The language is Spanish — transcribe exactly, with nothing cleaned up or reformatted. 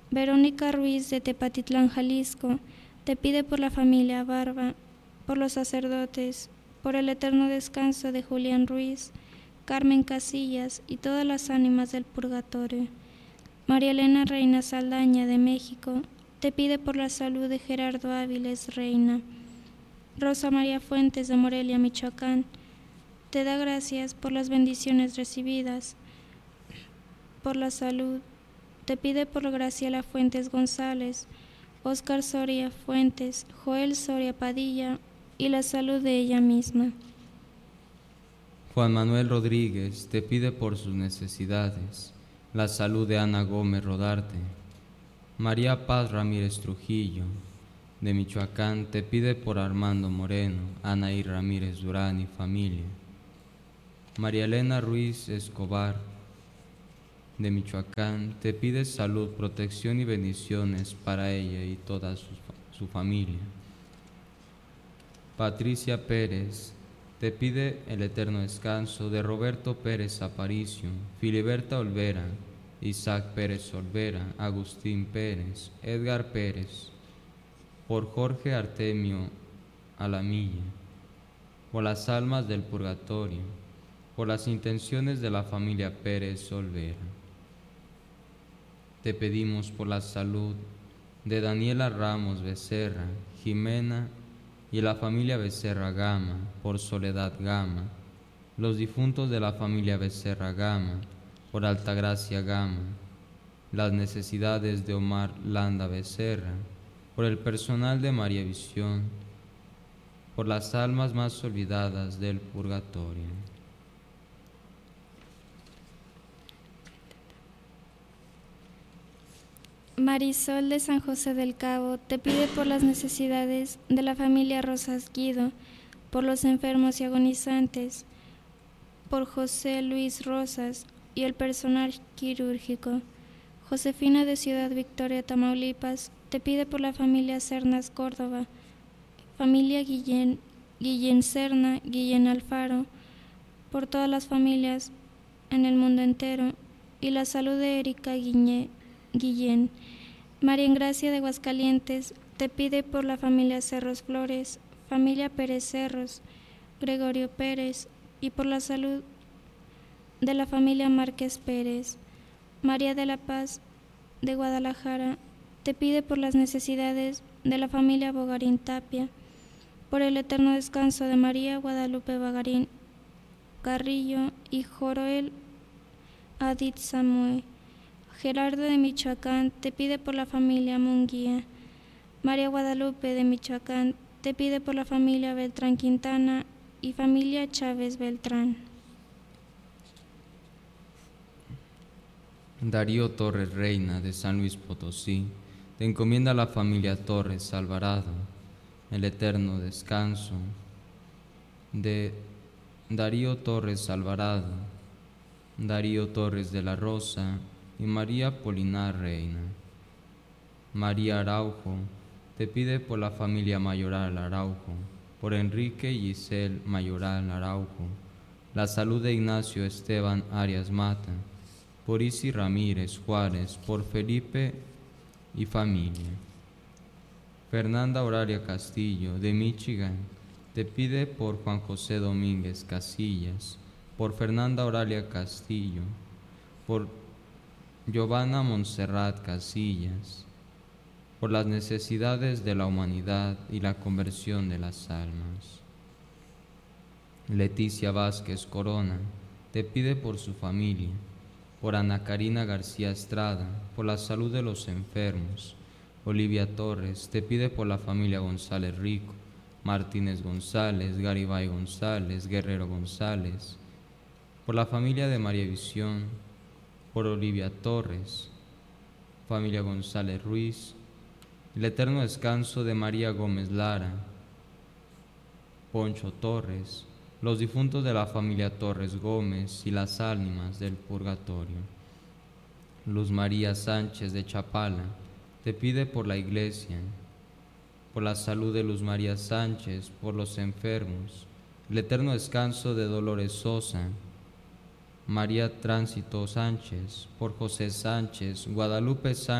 Verónica Ruiz de Tepatitlán, Jalisco, te pide por la familia Barba, por los sacerdotes, por el eterno descanso de Julián Ruiz, Carmen Casillas y todas las ánimas del purgatorio. María Elena Reina Saldaña de México, te pide por la salud de Gerardo Áviles Reina. Rosa María Fuentes de Morelia, Michoacán, te da gracias por las bendiciones recibidas, por la salud. Te pide por Graciela Fuentes González, Óscar Soria Fuentes, Joel Soria Padilla y la salud de ella misma. Juan Manuel Rodríguez te pide por sus necesidades, la salud de Ana Gómez Rodarte. María Paz Ramírez Trujillo, de Michoacán, te pide por Armando Moreno, Anaí Ramírez Durán y familia. María Elena Ruiz Escobar, de Michoacán, te pide salud, protección y bendiciones para ella y toda su, su familia. Patricia Pérez, te pide el eterno descanso de Roberto Pérez Aparicio, Filiberta Olvera, Isaac Pérez Olvera, Agustín Pérez, Edgar Pérez, por Jorge Artemio Alamilla, por las almas del purgatorio, por las intenciones de la familia Pérez Olvera. Te pedimos por la salud de Daniela Ramos Becerra, Jimena y la familia Becerra Gama, por Soledad Gama, los difuntos de la familia Becerra Gama, por Altagracia Gama, las necesidades de Omar Landa Becerra, por el personal de María Visión, por las almas más olvidadas del purgatorio. Marisol de San José del Cabo te pide por las necesidades de la familia Rosas Guido, por los enfermos y agonizantes, por José Luis Rosas y el personal quirúrgico. Josefina de Ciudad Victoria, Tamaulipas, te pide por la familia Cernas Córdoba, familia Guillén, Guillén Cerna, Guillén Alfaro, por todas las familias en el mundo entero, y la salud de Erika Guillén. Guillén. María Engracia de Aguascalientes te pide por la familia Cerros Flores, familia Pérez Cerros, Gregorio Pérez, y por la salud de la familia Márquez Pérez. María de la Paz de Guadalajara te pide por las necesidades de la familia Bogarín Tapia, por el eterno descanso de María Guadalupe Bogarín Carrillo y Joroel Adit Samuel. Gerardo de Michoacán te pide por la familia Munguía. María Guadalupe de Michoacán te pide por la familia Beltrán Quintana y familia Chávez Beltrán. Darío Torres Reina de San Luis Potosí te encomienda a la familia Torres Alvarado, el eterno descanso de Darío Torres Alvarado, Darío Torres de la Rosa y María Polinar Reina. María Araujo te pide por la familia Mayoral Araujo, por Enrique y Giselle Mayoral Araujo, la salud de Ignacio Esteban Arias Mata, por Isi Ramírez Juárez, por Felipe y familia. Fernanda Horaria Castillo de Michigan te pide por Juan José Domínguez Casillas, por Fernanda Horaria Castillo, por Giovanna Montserrat Casillas, por las necesidades de la humanidad y la conversión de las almas. Leticia Vázquez Corona te pide por su familia, por Ana Karina García Estrada, por la salud de los enfermos. Olivia Torres te pide por la familia González Rico, Martínez González, Garibay González, Guerrero González, por la familia de María Visión, por Olivia Torres, familia González Ruiz, el eterno descanso de María Gómez Lara, Poncho Torres, los difuntos de la familia Torres Gómez y las ánimas del purgatorio. Luz María Sánchez de Chapala te pide por la iglesia, por la salud de Luz María Sánchez, por los enfermos, el eterno descanso de Dolores Sosa, María Tránsito Sánchez, por José Sánchez, Guadalupe Sánchez,